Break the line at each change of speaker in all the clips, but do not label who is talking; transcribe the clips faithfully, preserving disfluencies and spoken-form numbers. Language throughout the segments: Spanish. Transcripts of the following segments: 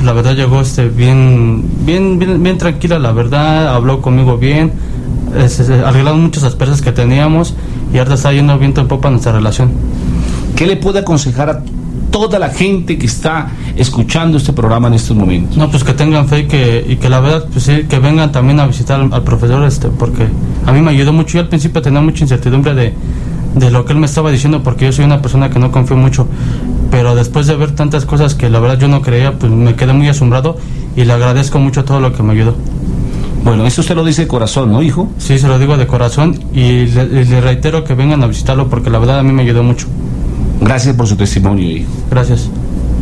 la verdad llegó este bien, bien, bien, bien tranquila, la verdad, habló conmigo bien, es, es, arreglaron muchas asperezas que teníamos y ahora está yendo viento en popa nuestra relación.
¿Qué le puede aconsejar a toda la gente que está escuchando este programa en estos momentos?
No, pues que tengan fe y que, y que la verdad, pues sí, que vengan también a visitar al, al profesor, este, porque a mí me ayudó mucho. Yo al principio tenía mucha incertidumbre de, de lo que él me estaba diciendo, porque yo soy una persona que no confío mucho, pero después de ver tantas cosas que la verdad yo no creía, pues me quedé muy asombrado y le agradezco mucho todo lo que me ayudó.
Bueno, eso usted lo dice de corazón, ¿no, hijo?
Sí, se lo digo de corazón y le, y le reitero que vengan a visitarlo porque la verdad a mí me ayudó mucho.
Gracias por su testimonio, hijo.
Gracias.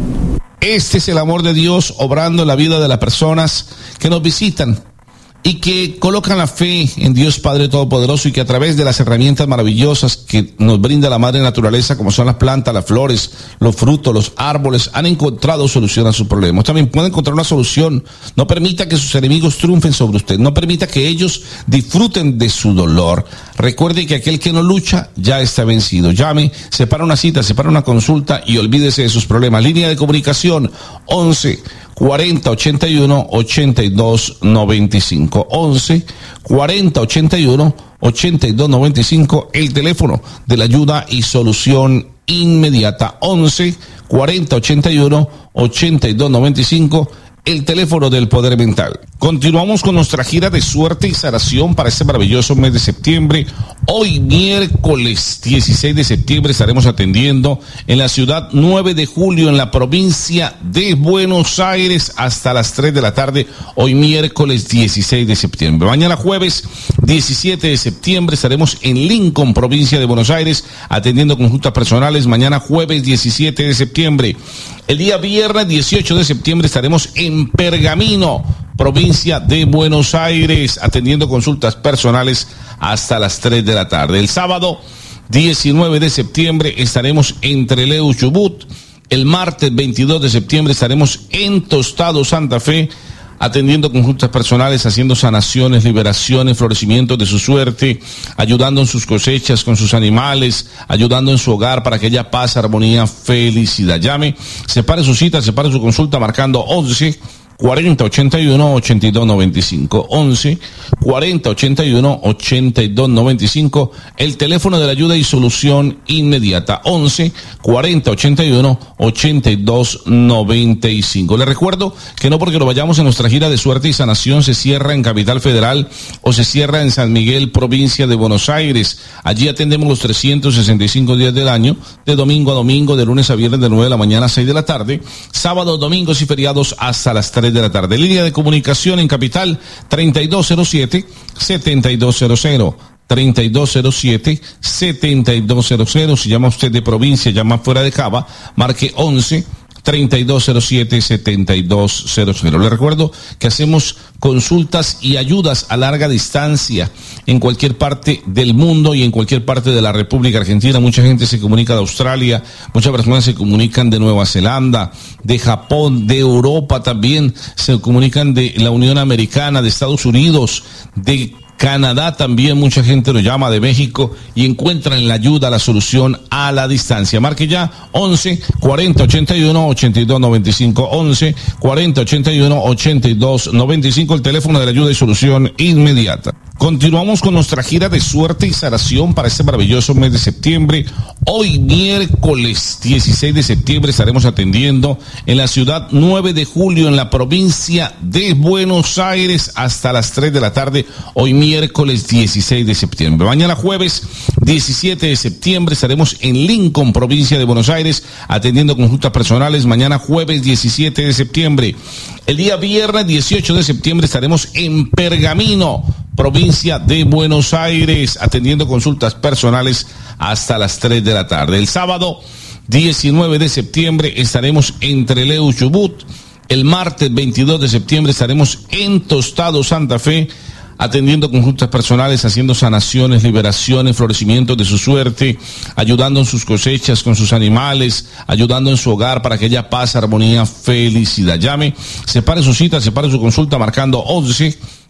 Este es el amor de Dios obrando en la vida de las personas que nos visitan y que colocan la fe en Dios Padre Todopoderoso y que a través de las herramientas maravillosas que nos brinda la madre naturaleza, como son las plantas, las flores, los frutos, los árboles, han encontrado solución a sus problemas. También pueden encontrar una solución. No permita que sus enemigos triunfen sobre usted. No permita que ellos disfruten de su dolor. Recuerde que aquel que no lucha ya está vencido. Llame, separa una cita, separa una consulta y olvídese de sus problemas. Línea de comunicación once cuarenta ochenta y uno ochenta y dos noventa y cinco. once cuarenta ochenta y uno ochenta y dos noventa y cinco, el teléfono de la ayuda y solución inmediata. once cuarenta ochenta y uno ochenta y dos noventa y cinco, el teléfono del poder mental. Continuamos con nuestra gira de suerte y sanación para este maravilloso mes de septiembre. Hoy miércoles dieciséis de septiembre estaremos atendiendo en la ciudad nueve de julio en la provincia de Buenos Aires hasta las tres de la tarde. Hoy miércoles dieciséis de septiembre. Mañana jueves diecisiete de septiembre estaremos en Lincoln, provincia de Buenos Aires, atendiendo consultas personales. Mañana jueves diecisiete de septiembre. El día viernes dieciocho de septiembre estaremos en Pergamino, provincia de Buenos Aires, atendiendo consultas personales hasta las tres de la tarde. El sábado diecinueve de septiembre estaremos en Trelew, Chubut. El martes veintidós de septiembre estaremos en Tostado, Santa Fe, atendiendo consultas personales, haciendo sanaciones, liberaciones, florecimientos de su suerte, ayudando en sus cosechas con sus animales, ayudando en su hogar para que haya paz, armonía, felicidad. Llame, separe su cita, separe su consulta marcando once cuarenta ochenta y uno ochenta y dos noventa y cinco. once cuarenta ochenta y uno ochenta y dos noventa y cinco, el teléfono de la ayuda y solución inmediata. once cuarenta ochenta y uno ochenta y dos noventa y cinco. Les recuerdo que no porque lo vayamos en nuestra gira de suerte y sanación se cierra en Capital Federal o se cierra en San Miguel, provincia de Buenos Aires. Allí atendemos los trescientos sesenta y cinco días del año, de domingo a domingo, de lunes a viernes, de nueve de la mañana a seis de la tarde, sábados, domingos y feriados hasta las tres de la tarde. Línea de comunicación en Capital treinta y dos cero siete setenta y dos cero cero. treinta y dos cero siete setenta y dos cero cero. Si llama usted de provincia, llama fuera de Cava, marque once treinta y dos cero siete setenta y dos cero cero. Le recuerdo que hacemos consultas y ayudas a larga distancia en cualquier parte del mundo y en cualquier parte de la República Argentina. Mucha gente se comunica de Australia, muchas personas se comunican de Nueva Zelanda, de Japón, de Europa también, se comunican de la Unión Americana, de Estados Unidos, de Canadá también, mucha gente lo llama, de México, y encuentran la ayuda, la solución a la distancia. Marque ya once cuarenta ochenta y uno ochenta y dos noventa y cinco. once cuarenta ochenta y uno ochenta y dos noventa y cinco, el teléfono de la ayuda y solución inmediata. Continuamos con nuestra gira de suerte y sanación para este maravilloso mes de septiembre. Hoy miércoles dieciséis de septiembre estaremos atendiendo en la ciudad nueve de julio en la provincia de Buenos Aires hasta las tres de la tarde. Hoy miércoles dieciséis de septiembre. Mañana jueves diecisiete de septiembre estaremos en Lincoln, provincia de Buenos Aires, atendiendo consultas personales. Mañana jueves diecisiete de septiembre. El día viernes dieciocho de septiembre estaremos en Pergamino, provincia de Buenos Aires, atendiendo consultas personales hasta las tres de la tarde. El sábado diecinueve de septiembre estaremos en Trelew, Chubut. El martes veintidós de septiembre estaremos en Tostado, Santa Fe, atendiendo consultas personales, haciendo sanaciones, liberaciones, florecimientos de su suerte, ayudando en sus cosechas con sus animales, ayudando en su hogar para que haya paz, armonía, felicidad. Llame, separe su cita, separe su consulta marcando once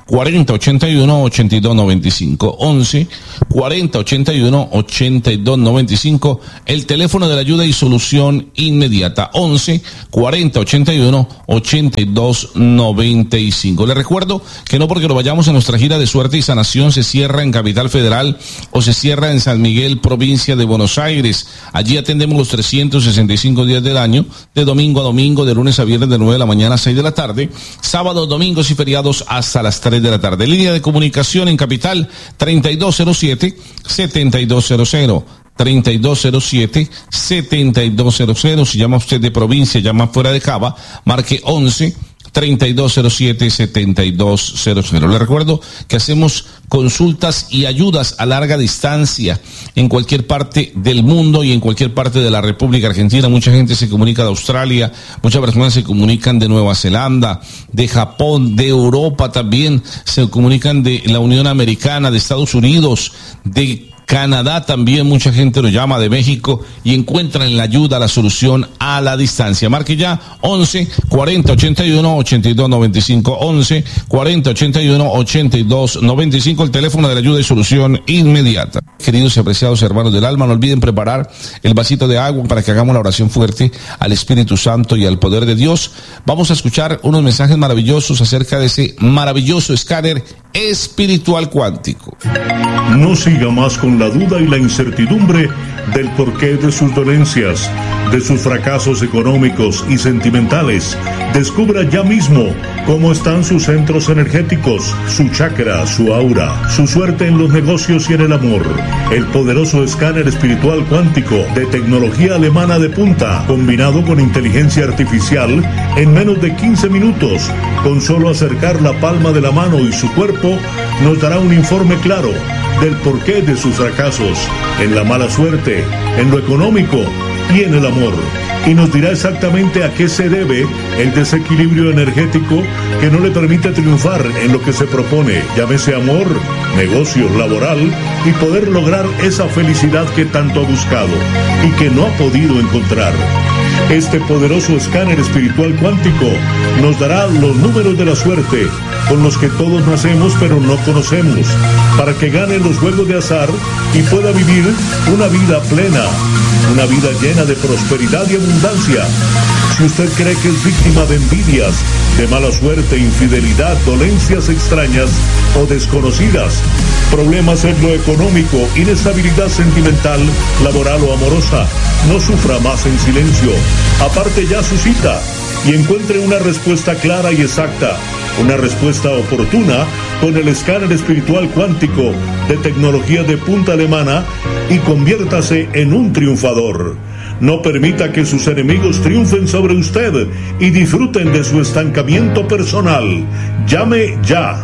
cuarenta ochenta y uno ochenta y dos noventa y cinco. once cuarenta ochenta y uno ochenta y dos noventa y cinco. El teléfono de la ayuda y solución inmediata. once cuarenta ochenta y uno ochenta y dos noventa y cinco. Les recuerdo que no porque lo vayamos a nuestra gira de suerte y sanación se cierra en Capital Federal o se cierra en San Miguel, provincia de Buenos Aires. Allí atendemos los trescientos sesenta y cinco días del año, de domingo a domingo, de lunes a viernes, de nueve de la mañana a seis de la tarde, sábados, domingos y feriados hasta las tres de la tarde. Línea de comunicación en Capital treinta y dos cero siete setenta y dos cero cero. treinta y dos cero siete setenta y dos cero cero. Si llama usted de provincia, llama fuera de Cava, marque once treinta y dos cero siete setenta y dos cero cero. Le recuerdo que hacemos consultas y ayudas a larga distancia en cualquier parte del mundo y en cualquier parte de la República Argentina. Mucha gente se comunica de Australia, muchas personas se comunican de Nueva Zelanda, de Japón, de Europa también, se comunican de la Unión Americana, de Estados Unidos, de Canadá también, mucha gente lo llama, de México, y encuentran la ayuda, la solución a la distancia. Marque ya once cuarenta ochenta y uno ochenta y dos noventa y cinco. once cuarenta ochenta y uno ochenta y dos noventa y cinco, el teléfono de la ayuda y solución inmediata. Queridos y apreciados hermanos del alma, no olviden preparar el vasito de agua para que hagamos la oración fuerte al Espíritu Santo y al poder de Dios. Vamos a escuchar unos mensajes maravillosos acerca de ese maravilloso escáner espiritual cuántico.
No siga más con la duda y la incertidumbre del porqué de sus dolencias, de sus fracasos económicos y sentimentales. Descubra ya mismo cómo están sus centros energéticos, su chakra, su aura, su suerte en los negocios y en el amor. El poderoso escáner espiritual cuántico de tecnología alemana de punta, combinado con inteligencia artificial, en menos de quince minutos, con solo acercar la palma de la mano y su cuerpo, nos dará un informe claro del porqué de sus fracasos, en la mala suerte, en lo económico y en el amor. Y nos dirá exactamente a qué se debe el desequilibrio energético que no le permite triunfar en lo que se propone, llámese amor, negocio, laboral, y poder lograr esa felicidad que tanto ha buscado y que no ha podido encontrar. Este poderoso escáner espiritual cuántico nos dará los números de la suerte con los que todos nacemos pero no conocemos, para que gane los juegos de azar y pueda vivir una vida plena, una vida llena de prosperidad y abundancia. Si usted cree que es víctima de envidias, de mala suerte, infidelidad, dolencias extrañas o desconocidas, problemas en lo económico, inestabilidad sentimental, laboral o amorosa, no sufra más en silencio. Aparte ya su cita y encuentre una respuesta clara y exacta, una respuesta oportuna con el escáner espiritual cuántico de tecnología de punta alemana y conviértase en un triunfador. No permita que sus enemigos triunfen sobre usted y disfruten de su estancamiento personal. Llame ya.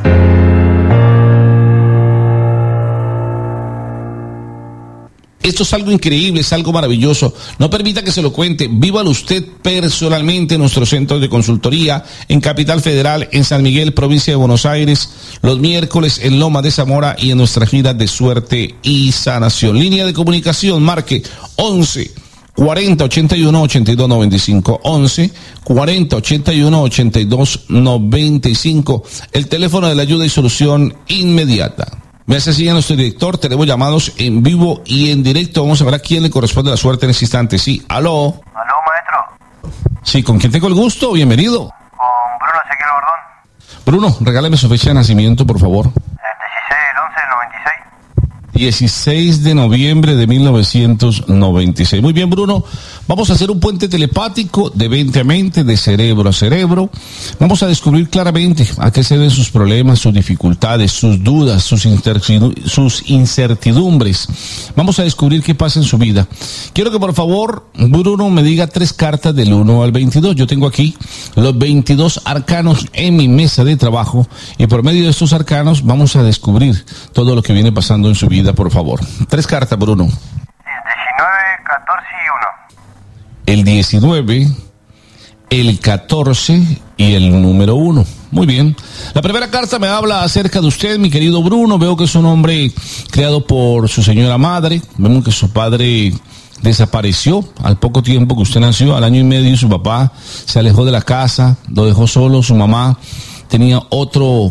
Esto es algo increíble, es algo maravilloso. No permita que se lo cuente. Vívalo usted personalmente en nuestros centros de consultoría en Capital Federal, en San Miguel, provincia de Buenos Aires, los miércoles en Loma de Zamora y en nuestra gira de suerte y sanación. Línea de comunicación, marque once cuarenta ochenta y uno ochenta y dos noventa y cinco. once cuarenta ochenta y uno ochenta y dos noventa y cinco. El teléfono de la ayuda y solución inmediata. Me hace así a nuestro director, tenemos llamados en vivo y en directo. Vamos a ver a quién le corresponde la suerte en este instante. Sí, aló.
Aló, maestro.
Sí, ¿con quién tengo el gusto? Bienvenido.
Con Bruno Ezequiel Bordón.
Bruno, regálame su fecha de nacimiento, por favor.
dieciséis del once del noventa y seis.
dieciséis de noviembre de mil novecientos noventa y seis. Muy bien, Bruno. Vamos a hacer un puente telepático de mente a mente, de cerebro a cerebro. Vamos a descubrir claramente a qué se deben sus problemas, sus dificultades, sus dudas, sus, sus incertidumbres. Vamos a descubrir qué pasa en su vida. Quiero que por favor, Bruno, me diga tres cartas del uno al veintidós. Yo tengo aquí los veintidós arcanos en mi mesa de trabajo y por medio de estos arcanos vamos a descubrir todo lo que viene pasando en su vida, por favor. Tres cartas, Bruno.
diecinueve, catorce y uno.
El diecinueve, el catorce y el número uno. Muy bien. La primera carta me habla acerca de usted, mi querido Bruno. Veo que es un hombre creado por su señora madre. Vemos que su padre desapareció al poco tiempo que usted nació, al año y medio. Su papá se alejó de la casa, lo dejó solo. Su mamá tenía otro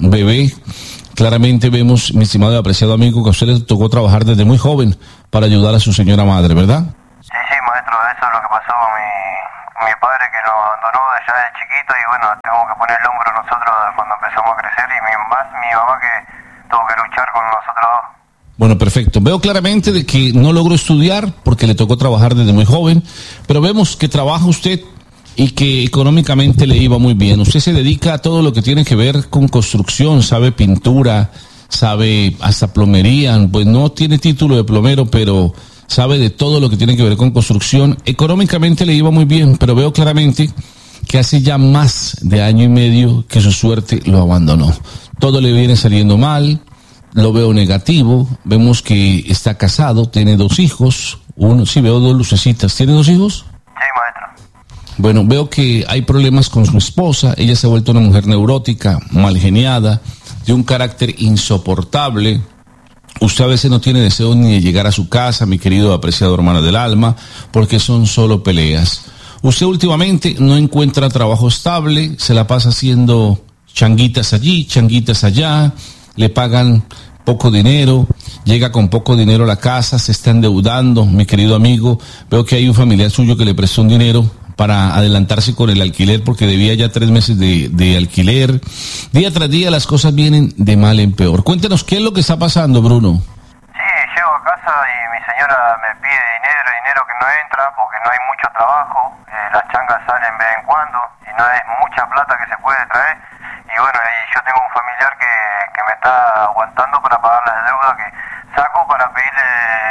bebé. Claramente vemos, mi estimado y apreciado amigo, que a usted le tocó trabajar desde muy joven para ayudar a su señora madre, ¿verdad?
Sí, sí, maestro, eso es lo que pasó con mi, mi padre, que nos abandonó ya de chiquito y bueno, tuvimos que poner el hombro nosotros cuando empezamos a crecer y mi, más mi mamá que tuvo que luchar con nosotros dos.
Bueno, perfecto. Veo claramente de que no logró estudiar porque le tocó trabajar desde muy joven, pero vemos que trabaja usted y que económicamente le iba muy bien. Usted se dedica a todo lo que tiene que ver con construcción, sabe pintura, sabe hasta plomería, pues no tiene título de plomero, pero sabe de todo lo que tiene que ver con construcción. Económicamente le iba muy bien, pero veo claramente que hace ya más de año y medio que su suerte lo abandonó. Todo le viene saliendo mal, lo veo negativo, vemos que está casado, tiene dos hijos, uno, sí veo dos lucecitas, ¿tiene dos hijos?
Sí, maestro.
Bueno, veo que hay problemas con su esposa, ella se ha vuelto una mujer neurótica, mal geniada, de un carácter insoportable. Usted a veces no tiene deseo ni de llegar a su casa, mi querido apreciado hermano del alma, porque son solo peleas. Usted últimamente no encuentra trabajo estable, se la pasa haciendo changuitas allí, changuitas allá, le pagan poco dinero, llega con poco dinero a la casa, se está endeudando, mi querido amigo. Veo que hay un familiar suyo que le prestó un dinero para adelantarse con el alquiler porque debía ya tres meses de, de alquiler. Día tras día las cosas vienen de mal en peor. Cuéntenos, ¿qué es lo que está pasando, Bruno?
Sí, llego a casa y mi señora me pide dinero, dinero que no entra porque no hay mucho trabajo, eh, las changas salen de vez en cuando y no es mucha plata que se puede traer. Y bueno, y yo tengo un familiar que, que me está aguantando para pagar las deudas que saco para pedirle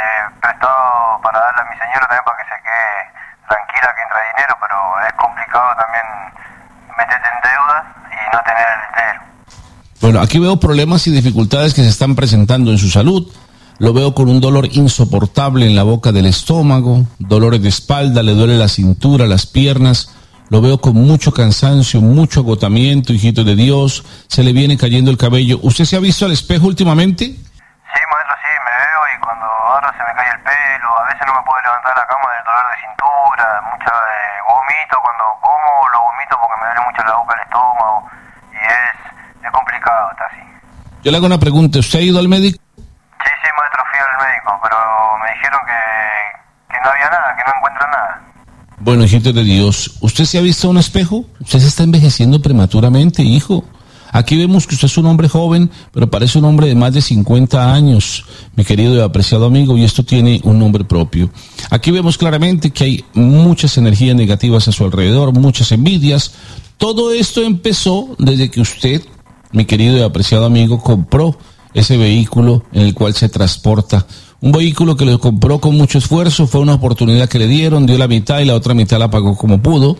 prestado para darle a mi señora también para que se quede tranquila que entra dinero, pero es complicado también meterte en deudas y no tener el dinero.
Bueno, aquí veo problemas y dificultades que se están presentando en su salud. Lo veo con un dolor insoportable en la boca del estómago, dolores de espalda, le duele la cintura, las piernas. Lo veo con mucho cansancio, mucho agotamiento, hijito de Dios. Se le viene cayendo el cabello. ¿Usted se ha visto al espejo últimamente?
Sí, maestro, sí, me veo y cuando ahora se me cae el pelo, a veces no me puedo levantar de la cama del dolor de cintura, mucha eh, vomito, cuando como lo vomito porque me duele mucho la boca, el estómago y es, es complicado, está así.
Yo le hago una pregunta, ¿usted ha ido al médico?
Sí, sí, maestro, fui al médico, pero me dijeron que, que no había nada, que no encuentran nada.
Bueno, hijito de Dios, ¿usted se ha visto a un espejo? Usted se está envejeciendo prematuramente, hijo. Aquí vemos que usted es un hombre joven, pero parece un hombre de más de cincuenta años, mi querido y apreciado amigo, y esto tiene un nombre propio. Aquí vemos claramente que hay muchas energías negativas a su alrededor, muchas envidias. Todo esto empezó desde que usted, mi querido y apreciado amigo, compró ese vehículo en el cual se transporta. Un vehículo que lo compró con mucho esfuerzo, fue una oportunidad que le dieron, dio la mitad y la otra mitad la pagó como pudo.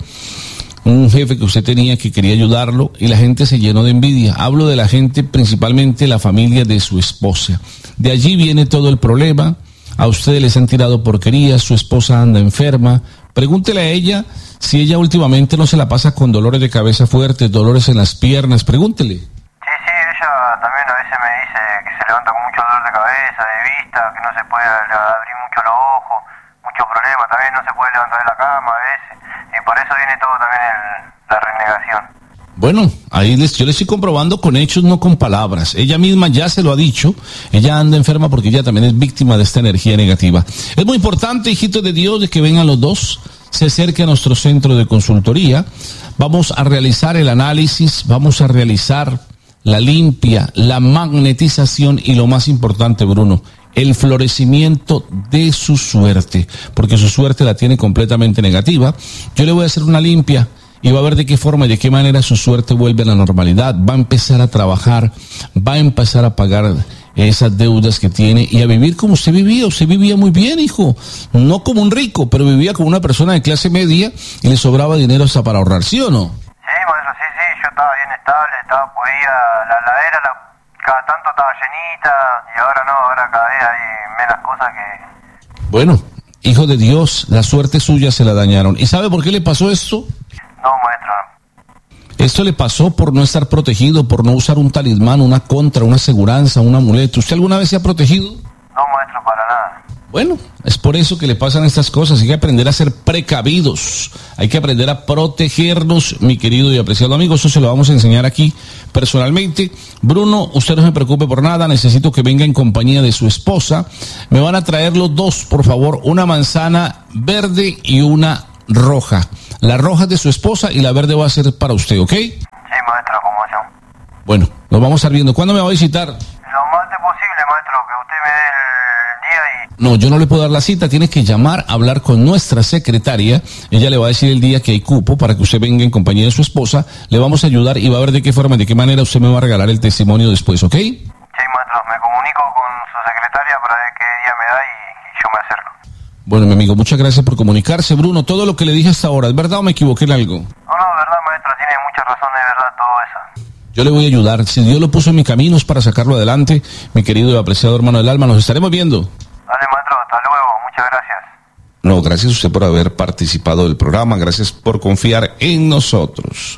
Un jefe que usted tenía que quería ayudarlo y la gente se llenó de envidia. Hablo de la gente, principalmente la familia de su esposa. De allí viene todo el problema. A ustedes les han tirado porquerías, su esposa anda enferma. Pregúntele a ella si ella últimamente no se la pasa con dolores de cabeza fuertes, dolores en las piernas. Pregúntele.
Sí, sí, ella también a veces me dice que se levanta con mucho dolor de cabeza, de vista, que no se puede abrir mucho los ojos, mucho problema, también no se puede levantar de la cama a veces, y por eso viene todo también el, la renegación.
Bueno, ahí les, yo le estoy comprobando con hechos, no con palabras. Ella misma ya se lo ha dicho, ella anda enferma porque ella también es víctima de esta energía negativa. Es muy importante, hijitos de Dios, de que vengan los dos, se acerque a nuestro centro de consultoría. Vamos a realizar el análisis, vamos a realizar la limpia, la magnetización y lo más importante, Bruno, el florecimiento de su suerte, porque su suerte la tiene completamente negativa. Yo le voy a hacer una limpia y va a ver de qué forma y de qué manera su suerte vuelve a la normalidad, va a empezar a trabajar, va a empezar a pagar esas deudas que tiene y a vivir como usted vivía. Usted vivía muy bien, hijo, no como un rico, pero vivía como una persona de clase media y le sobraba dinero hasta para ahorrar, ¿sí o no?
Sí, maestro, sí, sí, yo estaba bien estable, estaba, podía, la heladera la, cada tanto estaba llenita y ahora no, ahora cada vez hay menos cosas que...
Bueno, hijo de Dios, la suerte suya se la dañaron. ¿Y sabe por qué le pasó esto?
No, maestro.
Esto le pasó por no estar protegido, por no usar un talismán, una contra, una aseguranza, un amuleto. ¿Usted alguna vez se ha protegido?
No, maestro, para nada.
Bueno, es por eso que le pasan estas cosas. Hay que aprender a ser precavidos. Hay que aprender a protegernos, mi querido y apreciado amigo. Eso se lo vamos a enseñar aquí personalmente. Bruno, usted no se preocupe por nada. Necesito que venga en compañía de su esposa. Me van a traer los dos, por favor. Una manzana verde y una roja. La roja es de su esposa y la verde va a ser para usted, ¿ok?
Sí, maestro, como yo.
Bueno, nos vamos a estar viendo. ¿Cuándo me va a visitar?
Lo más antes posible, maestro, que usted me dé el día y...
No, yo no le puedo dar la cita, tiene que llamar, hablar con nuestra secretaria, ella le va a decir el día que hay cupo para que usted venga en compañía de su esposa, le vamos a ayudar y va a ver de qué forma, de qué manera usted me va a regalar el testimonio después, ¿ok?
Sí, maestro, me comunico con su secretaria para ver qué día me da y, y yo me acerco.
Bueno, mi amigo, muchas gracias por comunicarse. Bruno, todo lo que le dije hasta ahora, ¿es verdad o me equivoqué en algo?
No, no, verdad, maestro, tiene mucha razón, es verdad todo eso.
Yo le voy a ayudar, si Dios lo puso en mi camino es para sacarlo adelante, mi querido y apreciado hermano del alma, nos estaremos viendo.
Dale, maestro, hasta luego, muchas gracias.
No, gracias a usted por haber participado del programa, gracias por confiar en nosotros.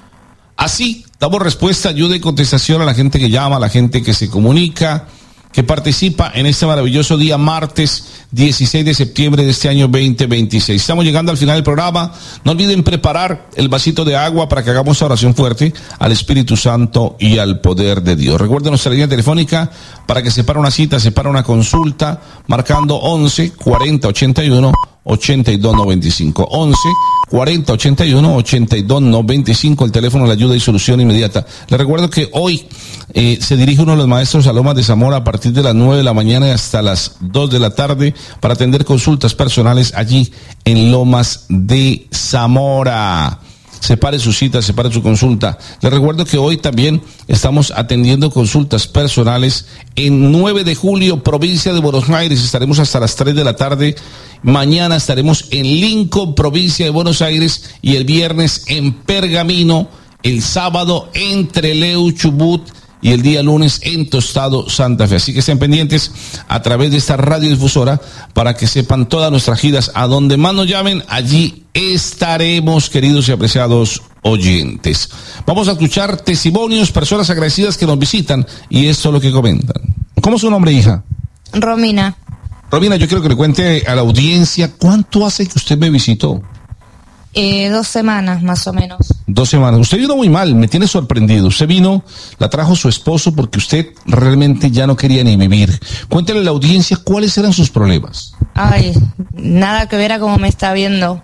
Así, damos respuesta, ayuda y contestación a la gente que llama, a la gente que se comunica, que participa en este maravilloso día martes dieciséis de septiembre de este año veinte veintiséis. Estamos llegando al final del programa. No olviden preparar el vasito de agua para que hagamos oración fuerte al Espíritu Santo y al poder de Dios. Recuerden nuestra línea telefónica para que separa una cita, separa una consulta, marcando once cuarenta ochenta y uno ochenta y dos noventa y cinco. once cuarenta ochenta y uno ochenta y dos noventa y cinco, el teléfono de ayuda y solución inmediata. Les recuerdo que hoy eh, se dirige uno de los maestros a Lomas de Zamora a partir de las nueve de la mañana y hasta las dos de la tarde para atender consultas personales allí en Lomas de Zamora. Separe su cita, separe su consulta. Les recuerdo que hoy también estamos atendiendo consultas personales en nueve de julio, provincia de Buenos Aires. Estaremos hasta las tres de la tarde. Mañana estaremos en Lincoln, provincia de Buenos Aires, y el viernes en Pergamino, el sábado en Trelew, Chubut, y el día lunes en Tostado, Santa Fe. Así que estén pendientes a través de esta radiodifusora para que sepan todas nuestras giras. A donde más nos llamen, allí estaremos, queridos y apreciados oyentes. Vamos a escuchar testimonios, personas agradecidas que nos visitan, y esto es lo que comentan. ¿Cómo es su nombre, hija?
Romina.
Romina, yo quiero que le cuente a la audiencia cuánto hace que usted me visitó.
Eh, dos semanas, más o menos.
Dos semanas. Usted vino muy mal, me tiene sorprendido. Usted vino, la trajo su esposo porque usted realmente ya no quería ni vivir. Cuéntele a la audiencia cuáles eran sus problemas.
Ay, nada que ver a cómo me está viendo.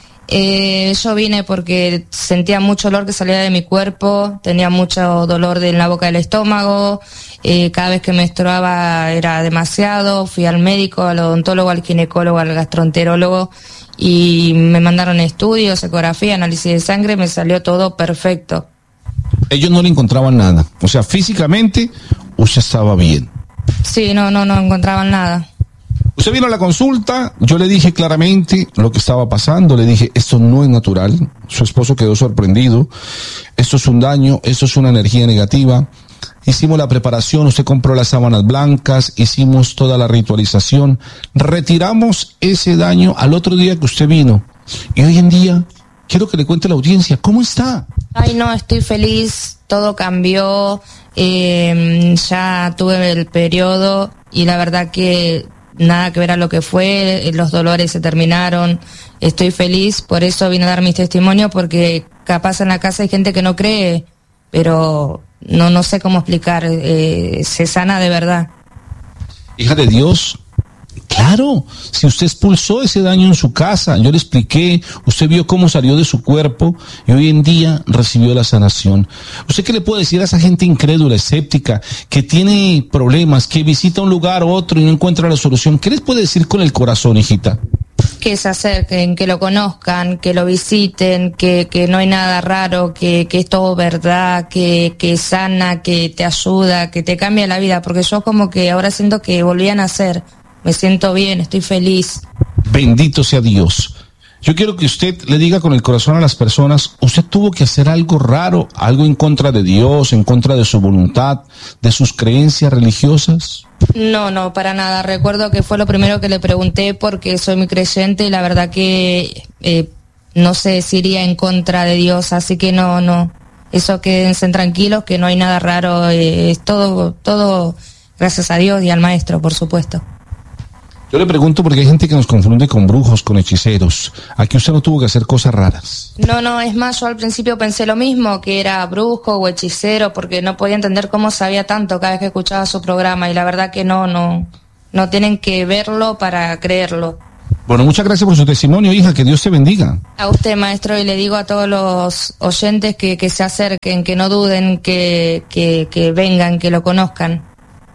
Eh, yo vine porque sentía mucho olor que salía de mi cuerpo, tenía mucho dolor de, en la boca del estómago, eh, cada vez que menstruaba era demasiado. Fui al médico, al odontólogo, al ginecólogo, al gastroenterólogo, y me mandaron estudios, ecografía, análisis de sangre, me salió todo perfecto.
Ellos no le encontraban nada, o sea, físicamente usted estaba bien.
Sí, no, no, no encontraban nada.
Usted vino a la consulta, yo le dije claramente lo que estaba pasando, le dije, esto no es natural. Su esposo quedó sorprendido, esto es un daño, esto es una energía negativa. Hicimos la preparación, usted compró las sábanas blancas, hicimos toda la ritualización, retiramos ese daño al otro día que usted vino. Y hoy en día, quiero que le cuente a la audiencia, ¿cómo está?
Ay, no, estoy feliz, todo cambió, eh, ya tuve el periodo y la verdad que nada que ver a lo que fue, los dolores se terminaron, estoy feliz, por eso vine a dar mis testimonios, porque capaz en la casa hay gente que no cree, pero no, no sé cómo explicar, eh, se sana de verdad.
Hija de Dios, claro, si usted expulsó ese daño en su casa, yo le expliqué, usted vio cómo salió de su cuerpo y hoy en día recibió la sanación. ¿Usted qué le puede decir a esa gente incrédula, escéptica, que tiene problemas, que visita un lugar u otro y no encuentra la solución? ¿Qué les puede decir con el corazón, hijita?
Que se acerquen, que lo conozcan, que lo visiten, que, que no hay nada raro, que, que es todo verdad, que, que sana, que te ayuda, que te cambia la vida, porque yo como que ahora siento que volví a nacer, me siento bien, estoy feliz.
Bendito sea Dios. Yo quiero que usted le diga con el corazón a las personas, usted tuvo que hacer algo raro, algo en contra de Dios, en contra de su voluntad, de sus creencias religiosas.
No, no, para nada. Recuerdo que fue lo primero que le pregunté porque soy muy creyente y la verdad que eh, no sé si iría en contra de Dios, así que no, no. Eso quédense tranquilos, que no hay nada raro, eh, es todo, todo gracias a Dios y al maestro, por supuesto.
Yo le pregunto porque hay gente que nos confunde con brujos, con hechiceros. Aquí usted no tuvo que hacer cosas raras.
No, no, es más, yo al principio pensé lo mismo, que era brujo o hechicero, porque no podía entender cómo sabía tanto cada vez que escuchaba su programa, y la verdad que no, no, no tienen que verlo para creerlo.
Bueno, muchas gracias por su testimonio, hija, que Dios te bendiga.
A usted, maestro, y le digo a todos los oyentes que, que se acerquen, que no duden, que, que, que vengan, que lo conozcan.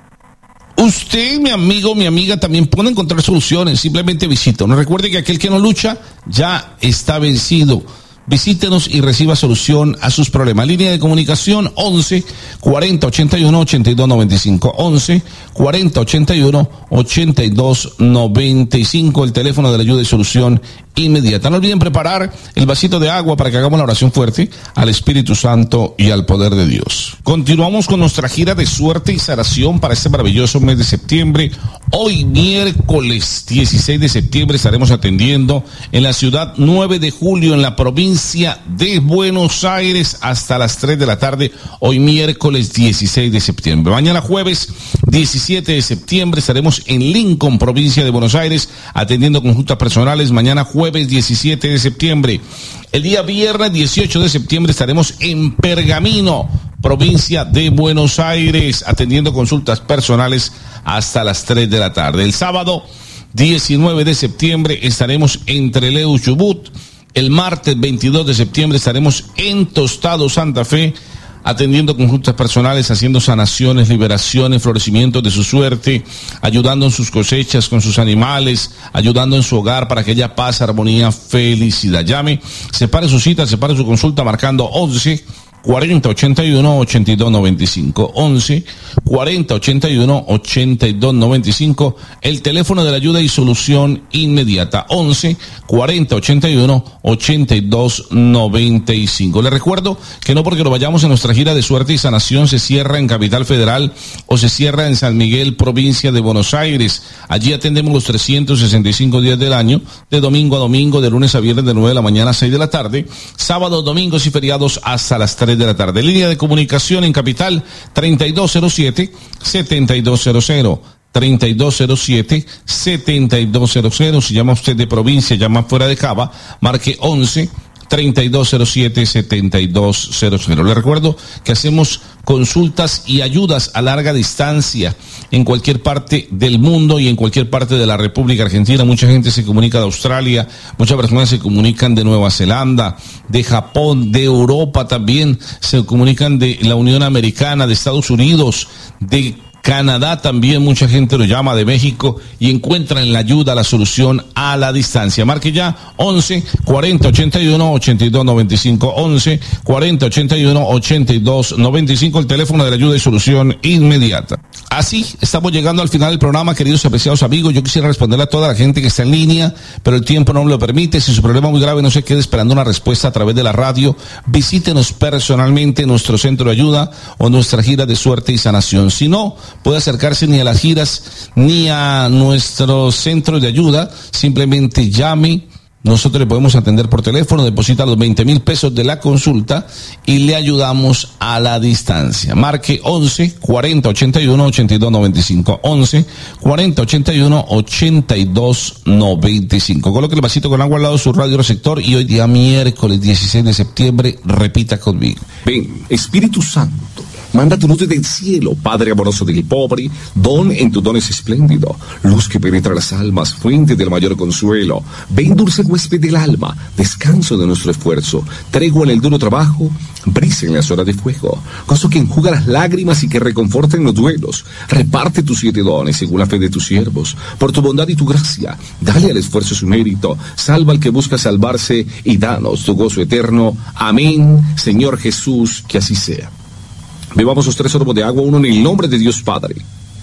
Usted, mi amigo, mi amiga, también puede encontrar soluciones, simplemente visita. No recuerde que aquel que no lucha ya está vencido. Visítenos y reciba solución a sus problemas. Línea de comunicación once cuarenta ochenta y uno ochenta y dos noventa y cinco. once cuarenta ochenta y uno ochenta y dos noventa y cinco. El teléfono de la ayuda y solución inmediata. No olviden preparar el vasito de agua para que hagamos la oración fuerte al Espíritu Santo y al poder de Dios. Continuamos con nuestra gira de suerte y sanación para este maravilloso mes de septiembre. Hoy, miércoles dieciséis de septiembre, estaremos atendiendo en la ciudad nueve de julio, en la provincia de Buenos Aires, hasta las tres de la tarde. Hoy, miércoles dieciséis de septiembre. Mañana, jueves diecisiete de septiembre, estaremos en Lincoln, provincia de Buenos Aires, atendiendo consultas personales. Mañana, jueves diecisiete de septiembre. El día viernes dieciocho de septiembre estaremos en Pergamino, provincia de Buenos Aires, atendiendo consultas personales hasta las tres de la tarde. El sábado diecinueve de septiembre estaremos en Trelew, Chubut. El martes veintidós de septiembre estaremos en Tostado, Santa Fe, atendiendo consultas personales, haciendo sanaciones, liberaciones, florecimientos de su suerte, ayudando en sus cosechas con sus animales, ayudando en su hogar para que haya paz, armonía, felicidad. Llame, separe su cita, separe su consulta marcando once cuarenta ochenta y uno ochenta y dos noventa y cinco. once cuarenta ochenta y uno ochenta y dos noventa y cinco. El teléfono de la ayuda y solución inmediata. once cuarenta ochenta y uno ochenta y dos noventa y cinco. Les recuerdo que no porque lo vayamos en nuestra gira de suerte y sanación se cierra en Capital Federal o se cierra en San Miguel, provincia de Buenos Aires. Allí atendemos los trescientos sesenta y cinco días del año, de domingo a domingo, de lunes a viernes, de nueve de la mañana a seis de la tarde, sábados, domingos y feriados hasta las tres de la tarde. Línea de comunicación en Capital treinta y dos cero siete setenta y dos cero cero. treinta y dos cero siete setenta y dos cero cero. Si llama usted de provincia, llama fuera de Cava, marque once treinta y dos cero siete setenta y dos cero cero. Le recuerdo que hacemos consultas y ayudas a larga distancia en cualquier parte del mundo y en cualquier parte de la República Argentina. Mucha gente se comunica de Australia, muchas personas se comunican de Nueva Zelanda, de Japón, de Europa también, se comunican de la Unión Americana, de Estados Unidos, de Canadá también, mucha gente lo llama, de México, y encuentran la ayuda, la solución a la distancia. Marque ya once cuarenta ochenta y uno ochenta y dos noventa y cinco. once cuarenta ochenta y uno ochenta y dos noventa y cinco, el teléfono de la ayuda y solución inmediata. Así estamos llegando al final del programa, queridos y apreciados amigos. Yo quisiera responderle a toda la gente que está en línea, pero el tiempo no me lo permite. Si su problema es muy grave, no se quede esperando una respuesta a través de la radio. Visítenos personalmente en nuestro centro de ayuda o nuestra gira de suerte y sanación. Si no puede acercarse ni a las giras ni a nuestro centro de ayuda, simplemente llame. Nosotros le podemos atender por teléfono, deposita los veinte mil pesos de la consulta y le ayudamos a la distancia. Marque once cuarenta ochenta y uno ochenta y dos noventa y cinco. once cuarenta ochenta y uno ochenta y dos noventa y cinco. Coloque el vasito con agua al lado de su radio receptor y hoy día miércoles dieciséis de septiembre repita conmigo.
Ven, Espíritu Santo, manda tu luz desde el cielo, Padre amoroso del pobre, don en tu don es espléndido, luz que penetra las almas, fuente del mayor consuelo. Ven, dulce huésped del alma, descanso de nuestro esfuerzo, tregua en el duro trabajo, brisa en las horas de fuego, gozo que enjuga las lágrimas y que reconforta en los duelos. Reparte tus siete dones según la fe de tus siervos, por tu bondad y tu gracia, dale al esfuerzo su mérito, salva al que busca salvarse y danos tu gozo eterno. Amén, Señor Jesús, que así sea. Bebamos los tres sorbos de agua, uno en el nombre de Dios Padre,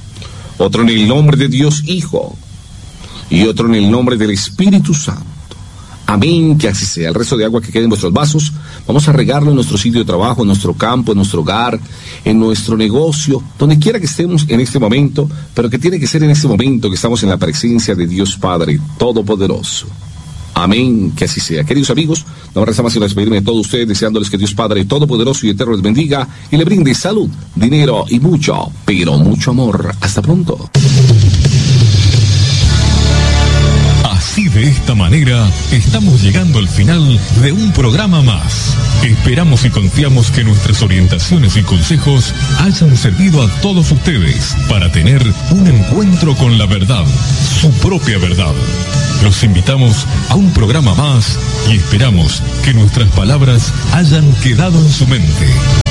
otro en el nombre de Dios Hijo y otro en el nombre del Espíritu Santo. Amén, que así sea. El resto de agua que quede en vuestros vasos, vamos a regarlo en nuestro sitio de trabajo, en nuestro campo, en nuestro hogar, en nuestro negocio, donde quiera que estemos en este momento, pero que tiene que ser en este momento que estamos en la presencia de Dios Padre Todopoderoso. Amén, que así sea. Queridos amigos, no me resta más sino despedirme de todos ustedes, deseándoles que Dios Padre Todopoderoso y Eterno les bendiga y le brinde salud, dinero y mucho, pero mucho amor. Hasta pronto.
de esta manera estamos llegando al final de un programa más. Esperamos y confiamos que nuestras orientaciones y consejos hayan servido a todos ustedes para tener un encuentro con la verdad, su propia verdad. Los invitamos a un programa más y esperamos que nuestras palabras hayan quedado en su mente.